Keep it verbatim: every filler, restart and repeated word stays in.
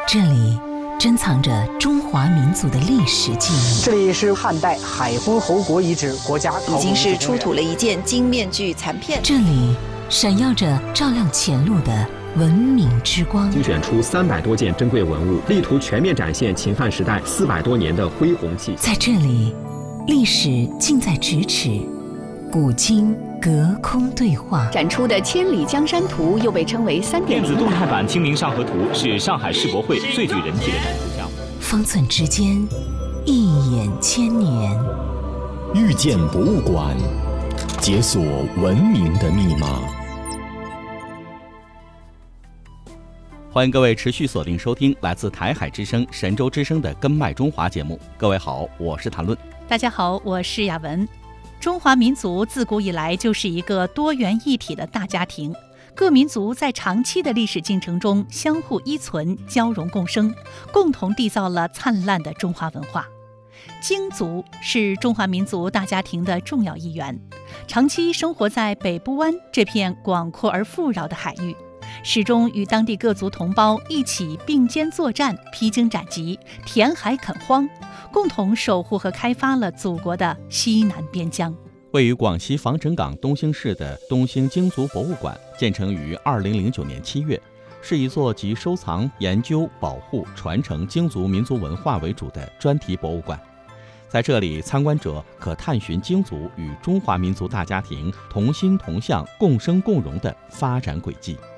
这里珍藏着中华民族的历史记忆。 这里是汉代海昏侯国遗址国家考古已经是出土了一件金面具残片。 这里闪耀着照亮前路的文明之光。 精选出三百多件珍贵文物，力图全面展现秦汉时代四百多年的恢宏气象。 在这里，历史近在咫尺，古今隔空对话。 展出的《千里江山图》又被称为三点零电子动态版《清明上河图》是上海世博会最具人气的展出项目。 方寸之间，一眼千年。 遇见博物馆，解锁文明的密码。 欢迎各位持续锁定收听来自台海之声、神州之声的《根脉中华》节目。各位好，我是谭论。 大家好，我是雅文。中华民族自古以来就是一个多元一体的大家庭，各民族在长期的历史进程中相互依存、交融共生，共同缔造了灿烂的中华文化。京族是中华民族大家庭的重要一员，长期生活在北部湾这片广阔而富饶的海域，始终与当地各族同胞一起并肩作战、披荆斩棘、填海垦荒，共同守护和开发了祖国的西南边疆。 位于广西防城港东兴市的东兴京族博物馆，建成于二零零九年七月，是一座集收藏、研究、保护、传承京族民族文化为主的专题博物馆。在这里，参观者可探寻京族与中华民族大家庭同心同向、共生共荣的发展轨迹。